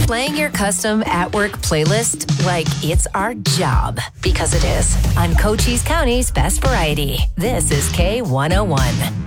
playing your custom at-work playlist like it's our job, because it is, on Cochise County's Best Variety. This is K101.